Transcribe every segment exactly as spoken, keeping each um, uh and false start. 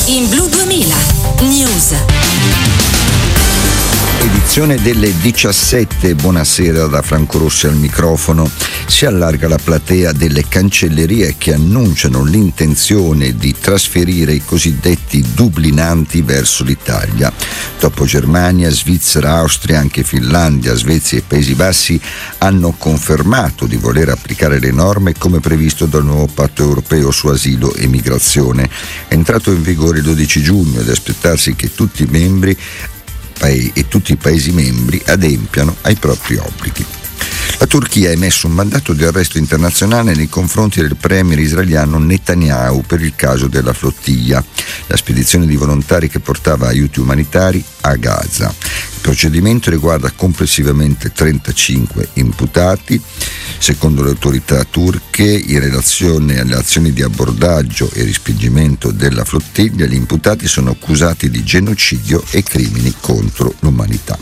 In Blu duemila News. Edizione delle diciassette, buonasera da Franco Rossi al microfono. Si allarga la platea delle cancellerie che annunciano l'intenzione di trasferire i cosiddetti dublinanti verso l'Italia. Dopo Germania, Svizzera, Austria, anche Finlandia, Svezia e Paesi Bassi hanno confermato di voler applicare le norme come previsto dal nuovo patto europeo su asilo e migrazione. È entrato in vigore il dodici giugno ed è aspettarsi che tutti i membri e tutti i Paesi membri adempiano ai propri obblighi. La Turchia ha emesso un mandato di arresto internazionale nei confronti del premier israeliano Netanyahu per il caso della flottiglia, la spedizione di volontari che portava aiuti umanitari a Gaza. Il procedimento riguarda complessivamente trentacinque imputati. Secondo le autorità turche, in relazione alle azioni di abbordaggio e respingimento della flottiglia, gli imputati sono accusati di genocidio e crimini contro l'umanità.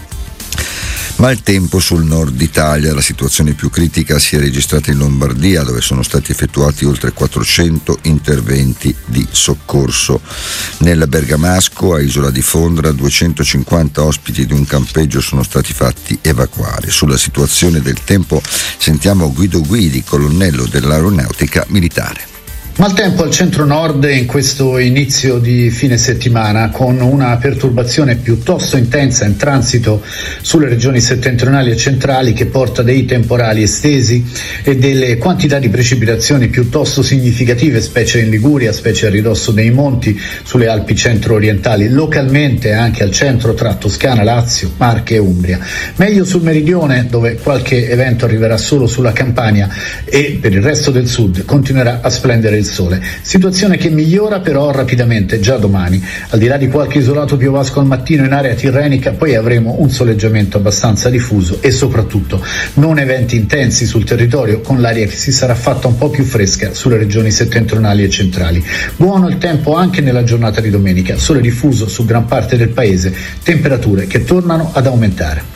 Maltempo sul nord Italia. La situazione più critica si è registrata in Lombardia, dove sono stati effettuati oltre quattrocento interventi di soccorso. Nel Bergamasco, a Isola di Fondra, duecentocinquanta ospiti di un campeggio sono stati fatti evacuare. Sulla situazione del tempo sentiamo Guido Guidi, colonnello dell'Aeronautica Militare. Maltempo al centro-nord in questo inizio di fine settimana, con una perturbazione piuttosto intensa in transito sulle regioni settentrionali e centrali, che porta dei temporali estesi e delle quantità di precipitazioni piuttosto significative, specie in Liguria, specie a ridosso dei monti, sulle Alpi centro-orientali, localmente anche al centro tra Toscana, Lazio, Marche e Umbria. Meglio sul meridione, dove qualche evento arriverà solo sulla Campania, e per il resto del sud continuerà a splendere il sole. Situazione che migliora però rapidamente già domani. Al di là di qualche isolato piovasco al mattino in area tirrenica, poi avremo un soleggiamento abbastanza diffuso e soprattutto non eventi intensi sul territorio, con l'aria che si sarà fatta un po' più fresca sulle regioni settentrionali e centrali. Buono il tempo anche nella giornata di domenica, sole diffuso su gran parte del paese, temperature che tornano ad aumentare.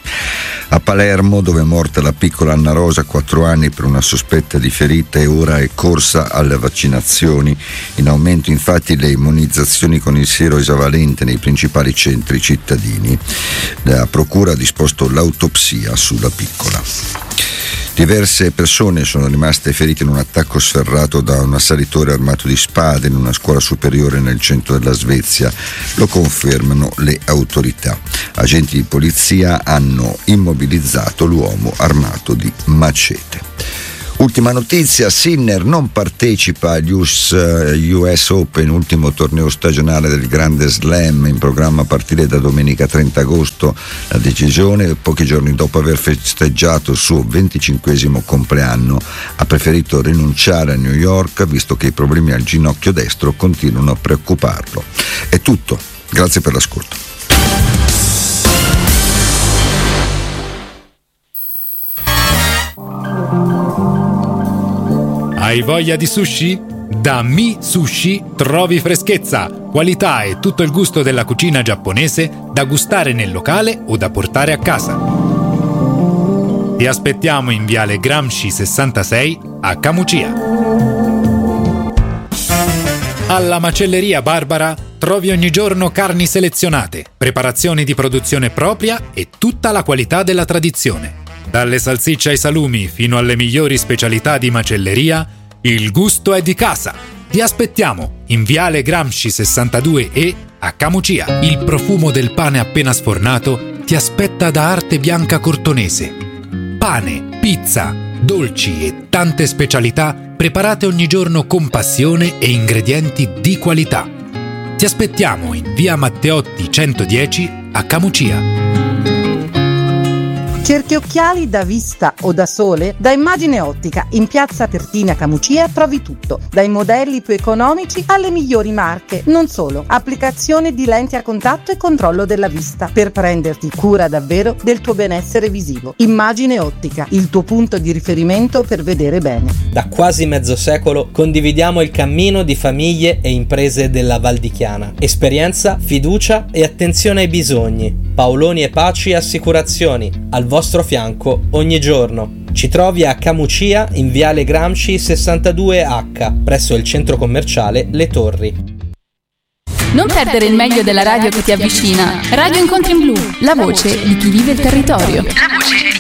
A Palermo, dove è morta la piccola Anna Rosa, quattro anni, per una sospetta di ferita, e ora è corsa alle vaccinazioni. In aumento infatti le immunizzazioni con il siero esavalente nei principali centri cittadini. La procura ha disposto l'autopsia sulla piccola. Diverse persone sono rimaste ferite in un attacco sferrato da un assalitore armato di spade in una scuola superiore nel centro della Svezia. Lo confermano le autorità. Agenti di polizia hanno immobilizzato l'uomo armato di macete. Ultima notizia, Sinner non partecipa agli U S Open, ultimo torneo stagionale del Grande Slam, in programma a partire da domenica trenta agosto. La decisione, pochi giorni dopo aver festeggiato il suo venticinquesimo compleanno, ha preferito rinunciare a New York, visto che i problemi al ginocchio destro continuano a preoccuparlo. È tutto, grazie per l'ascolto. Hai voglia di sushi? Da Mi Sushi trovi freschezza, qualità e tutto il gusto della cucina giapponese da gustare nel locale o da portare a casa. Ti aspettiamo in Viale Gramsci sessantasei a Camucia. Alla Macelleria Barbara trovi ogni giorno carni selezionate, preparazioni di produzione propria e tutta la qualità della tradizione. Dalle salsicce ai salumi fino alle migliori specialità di macelleria, il gusto è di casa. Ti aspettiamo in Viale Gramsci sessantadue E a Camucia. Il profumo del pane appena sfornato ti aspetta da Arte Bianca Cortonese. Pane, pizza, dolci e tante specialità preparate ogni giorno con passione e ingredienti di qualità. Ti aspettiamo in Via Matteotti centodieci a Camucia. Cerchi occhiali da vista o da sole? Da Immagine Ottica, in piazza Pertini a Camucia trovi tutto, dai modelli più economici alle migliori marche. Non solo, applicazione di lenti a contatto e controllo della vista, per prenderti cura davvero del tuo benessere visivo. Immagine Ottica, il tuo punto di riferimento per vedere bene. Da quasi mezzo secolo condividiamo il cammino di famiglie e imprese della Val di Chiana. Esperienza, fiducia e attenzione ai bisogni. Paoloni e Paci Assicurazioni, al vostro fianco ogni giorno. Ci trovi a Camucia in Viale Gramsci sessantadue H, presso il centro commerciale Le Torri. Non perdere il meglio della radio che ti avvicina. Radio Incontri in Blu, la voce di chi vive il territorio. La voce